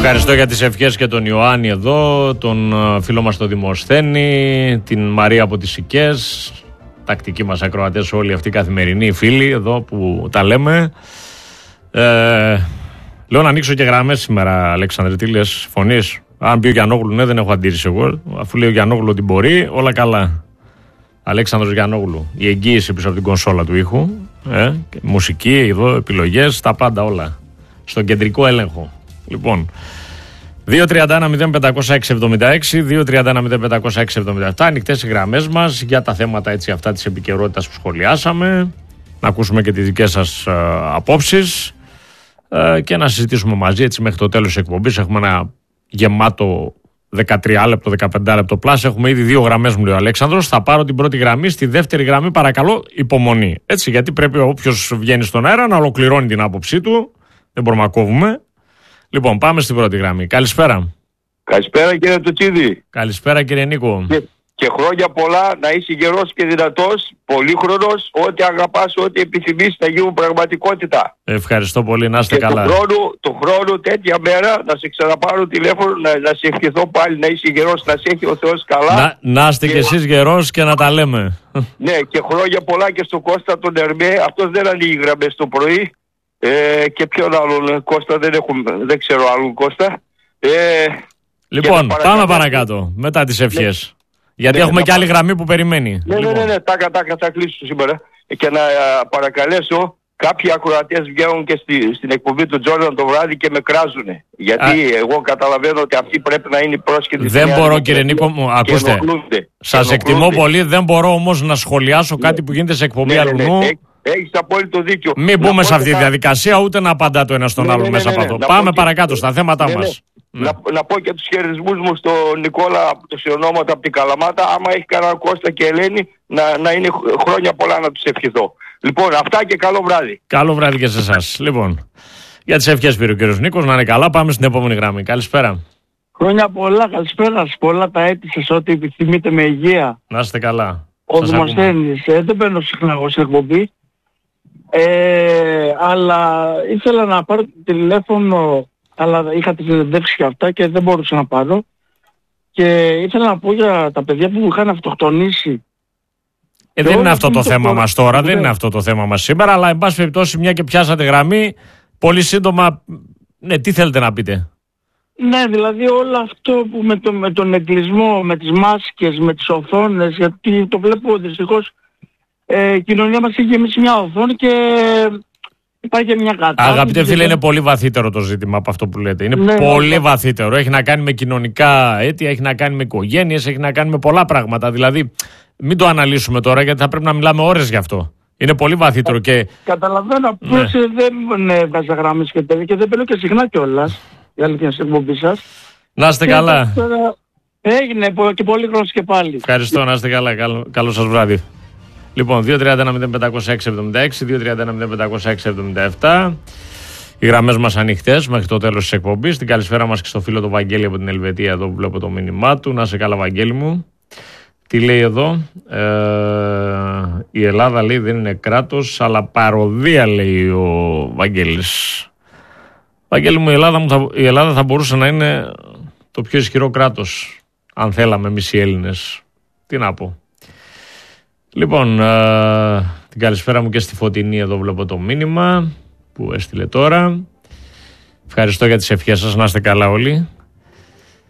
Ευχαριστώ για τις ευχές και τον Ιωάννη εδώ, τον φίλο μας τον Δημοσθένη, την Μαρία από τις Σικές, τακτικοί μας ακροατές όλοι αυτοί οι καθημερινοί φίλοι εδώ που τα λέμε. Λέω να ανοίξω και γραμμές σήμερα, Αλέξανδρε, τι λες, φωνείς? Αν πει ο Γιαννόγλου, ναι, δεν έχω αντίρρηση εγώ, αφού λέει ο Γιαννόγλου ότι μπορεί, όλα καλά. Αλέξανδρος Γιαννόγλου, η εγγύηση πίσω από την κονσόλα του ήχου, μουσική, εδώ, επιλογές, τα πάντα όλα, στον κεντρικό έλεγχο. Λοιπόν, 2-31-05-676, 2-31-05-677, ανοιχτές οι γραμμές μας για τα θέματα έτσι αυτά της επικαιρότητας που σχολιάσαμε, να ακούσουμε και τις δικές σας απόψεις και να συζητήσουμε μαζί έτσι μέχρι το τέλος της εκπομπής. Έχουμε ένα γεμάτο 13 λεπτό, 15 λεπτό πλάς. Έχουμε ήδη 2 γραμμές, μου λέει ο Αλέξανδρος. Θα πάρω την πρώτη γραμμή, στη δεύτερη γραμμή παρακαλώ υπομονή. Έτσι, γιατί πρέπει όποιος βγαίνει στον αέρα να ολοκληρώνει την άποψή του. Δεν μπορούμε να κόβουμε. Λοιπόν, πάμε στην πρώτη γραμμή. Καλησπέρα. Καλησπέρα κύριε Τουτσίδη. Καλησπέρα κύριε Νίκο. Και χρόνια πολλά, να είσαι γερός και δυνατός, πολύχρονος, ό,τι αγαπάς, ό,τι επιθυμείς να γίνουν πραγματικότητα. Ευχαριστώ πολύ, να είστε καλά. Του χρόνου τέτοια μέρα να σε ξαναπάρω τηλέφωνο, να σε ευχηθώ πάλι να είσαι γερός, να σε έχει ο Θεός καλά. Να είστε κι εσείς γερός και να τα λέμε. Ναι, και χρόνια πολλά και στον Κώστα τον Ερμέ, αυτός δεν ανοίγει γραμμές το πρωί. Και ποιον άλλον Κώστα, δεν ξέρω άλλον Κώστα. Λοιπόν, πάμε παρακάτω, μετά τις ευχές. Γιατί έχουμε και άλλη γραμμή που περιμένει. Ναι, θα κλείσω σήμερα. Και να παρακαλέσω, κάποιοι ακροατές βγαίνουν και στην εκπομπή του Τζόρνταν το βράδυ και με κράζουνε. Γιατί εγώ καταλαβαίνω ότι αυτοί πρέπει να είναι πρόσκληση. Δεν μπορώ κύριε Νίκο μου, ακούστε. Σας εκτιμώ πολύ, δεν μπορώ όμως να σχολιάσω κάτι που γίνεται σε εκπομπή αλλού. Έχεις απόλυτο δίκιο. Μην μπούμε σε αυτή τη διαδικασία, ούτε να απαντά το ένα στον άλλο μέσα από αυτό. Πάμε παρακάτω στα θέματα μας. Να πω και τους χαιρετισμούς μου στον Νικόλα από το Σιωνόματα από την Καλαμάτα. Άμα έχει κανένα Κώστα και Ελένη, να είναι χρόνια πολλά να τους ευχηθώ. Λοιπόν, αυτά και καλό βράδυ. Καλό βράδυ και σε εσάς. Λοιπόν, για τις ευχές πήρε ο κύριος Νίκος, να είναι καλά. Πάμε στην επόμενη γραμμή. Καλησπέρα. Χρόνια πολλά, καλησπέρα σας. Πολλά τα έτη σας, ό,τι επιθυμείτε με υγεία. Να είστε καλά. Ο Δημοσθένης, δεν παίρνω συχνά εγώ στην εκπομπή. Αλλά ήθελα να πάρω τηλέφωνο, αλλά είχα τη συνεντεύξη και αυτά και δεν μπορούσα να πάρω. Και ήθελα να πω για τα παιδιά που είχαν αυτοκτονήσει. Δεν είναι αυτό το θέμα μας τώρα, δεν είναι αυτό το θέμα μας σήμερα, αλλά εν πάση περιπτώσει, μια και πιάσατε γραμμή, πολύ σύντομα, ναι, τι θέλετε να πείτε? Ναι, δηλαδή όλο αυτό που με τον εγκλισμό, με τις μάσκες, με τις οθόνες, γιατί το βλέπω δυστυχώς, η κοινωνία μας έχει γεμίσει μια οθόνη και υπάρχει μια κατάσταση. Αγαπητέ φίλε, είναι πολύ βαθύτερο το ζήτημα από αυτό που λέτε. Είναι πολύ βαθύτερο. Έχει να κάνει με κοινωνικά αίτια, έχει να κάνει με οικογένειες, έχει να κάνει με πολλά πράγματα. Δηλαδή, μην το αναλύσουμε τώρα, γιατί θα πρέπει να μιλάμε ώρες γι' αυτό. Είναι πολύ βαθύτερο και... Καταλαβαίνω, απλώς δεν έβγαζα γραμμές και τέτοια και δεν παίρνω και συχνά κιόλας. Η αλήθεια στην εκπομπή σας. Να είστε καλά. Έγινε και πολύ χρόνος και πάλι. Ευχαριστώ, να είστε καλά. Καλό σας βράδυ. Λοιπόν, 2-31-05-676-2-31-05-677. Οι γραμμές μας ανοιχτές μέχρι το τέλος της εκπομπής. Την καλησπέρα μας και στο φίλο του Βαγγέλη από την Ελβετία, εδώ που βλέπω το μήνυμά του. Να είσαι καλά, Βαγγέλη μου. Τι λέει εδώ? Η Ελλάδα, λέει, δεν είναι κράτος, αλλά παροδία, λέει ο Βαγγέλης. Βαγγέλη μου, η Ελλάδα θα μπορούσε να είναι το πιο ισχυρό κράτος, αν θέλαμε εμείς οι Έλληνες. Τι να πω. Λοιπόν, την καλησπέρα μου και στη Φωτεινή, εδώ βλέπω το μήνυμα που έστειλε τώρα. Ευχαριστώ για τις ευχές σας, να είστε καλά όλοι.